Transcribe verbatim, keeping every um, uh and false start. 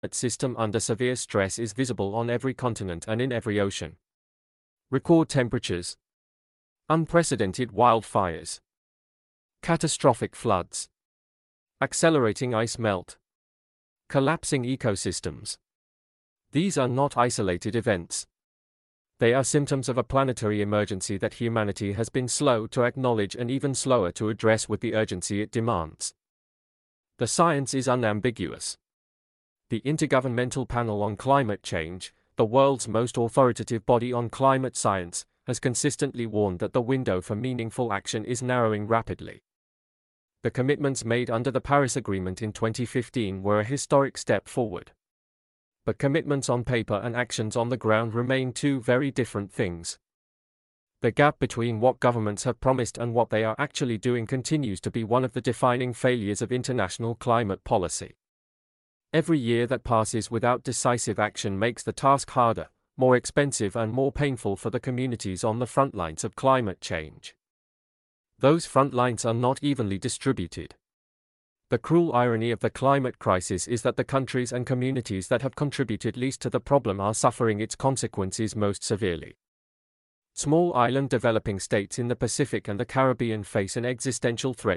system under severe stress is visible on every continent and in every ocean. Record temperatures, unprecedented wildfires, catastrophic floods, accelerating ice melt, collapsing ecosystems. These are not isolated events. They are symptoms of a planetary emergency that humanity has been slow to acknowledge and even slower to address with the urgency it demands. The science is unambiguous. The Intergovernmental Panel on Climate Change, the world's most authoritative body on climate science, has consistently warned that the window for meaningful action is narrowing rapidly. The commitments made under the Paris Agreement in twenty fifteen were a historic step forward. But commitments on paper and actions on the ground remain two very different things. The gap between what governments have promised and what they are actually doing continues to be one of the defining failures of international climate policy. Every year that passes without decisive action makes the task harder, more expensive and more painful for the communities on the front lines of climate change. Those front lines are not evenly distributed. The cruel irony of the climate crisis is that the countries and communities that have contributed least to the problem are suffering its consequences most severely. Small island developing states in the Pacific and the Caribbean face an existential threat